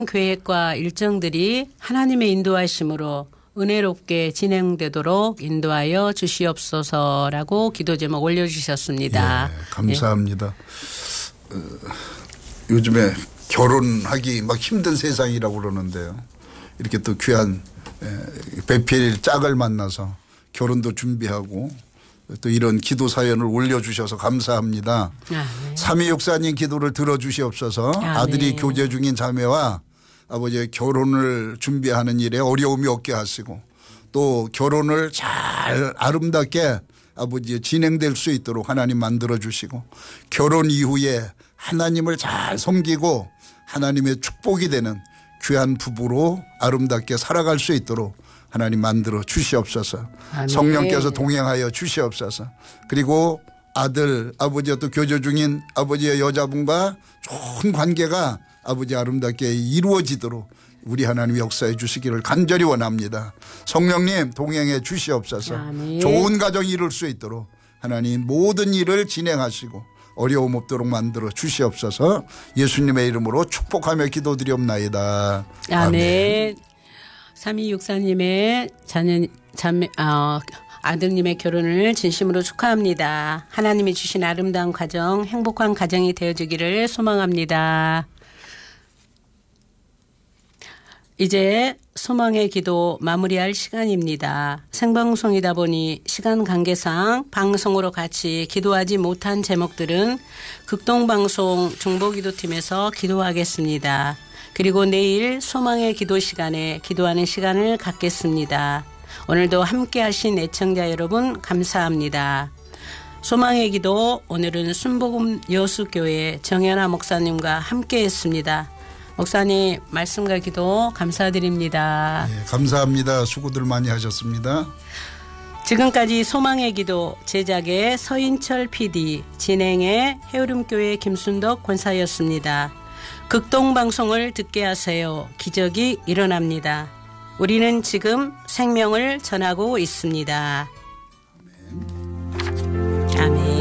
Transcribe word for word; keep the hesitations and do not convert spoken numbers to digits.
계획과 일정들이 하나님의 인도하심으로 은혜롭게 진행되도록 인도하여 주시옵소서라고 기도 제목 올려주셨습니다. 예, 감사합니다. 예. 어, 요즘에 결혼하기 막 힘든 세상이라고 그러는데요. 이렇게 또 귀한 배필 짝을 만나서 결혼도 준비하고 또 이런 기도 사연을 올려주셔서 감사합니다. 아, 네. 삼이육사님 기도를 들어주시옵소서. 아, 아들이 네. 교제 중인 자매와 아버지의 결혼을 준비하는 일에 어려움이 없게 하시고 또 결혼을 잘 아름답게 아버지 진행될 수 있도록 하나님 만들어 주시고 결혼 이후에 하나님을 잘 섬기고 하나님의 축복이 되는 귀한 부부로 아름답게 살아갈 수 있도록 하나님 만들어 주시옵소서. 아멘. 성령께서 동행하여 주시옵소서. 그리고 아들 아버지와 또 교제 중인 아버지의 여자분과 좋은 관계가 아버지 아름답게 이루어지도록 우리 하나님 역사해 주시기를 간절히 원합니다. 성령님 동행해 주시옵소서. 아멘. 좋은 가정 이룰 수 있도록 하나님 모든 일을 진행하시고 어려움 없도록 만들어 주시옵소서. 예수님의 이름으로 축복하며 기도드리옵나이다. 아멘. 아멘. 삼이육사님의 자녀, 자매, 어, 아들님의 결혼을 진심으로 축하합니다. 하나님이 주신 아름다운 가정, 행복한 가정이 되어주기를 소망합니다. 이제 소망의 기도 마무리할 시간입니다. 생방송이다 보니 시간 관계상 방송으로 같이 기도하지 못한 제목들은 극동방송 중보기도팀에서 기도하겠습니다. 그리고 내일 소망의 기도 시간에 기도하는 시간을 갖겠습니다. 오늘도 함께 하신 애청자 여러분 감사합니다. 소망의 기도 오늘은 순복음 여수교회 정연아 목사님과 함께 했습니다. 목사님 말씀과 기도 감사드립니다. 네, 감사합니다. 수고들 많이 하셨습니다. 지금까지 소망의 기도 제작의 서인철 피디 진행의 해오름교회 김순덕 권사였습니다. 극동방송을 듣게 하세요. 기적이 일어납니다. 우리는 지금 생명을 전하고 있습니다. 아멘. 아멘.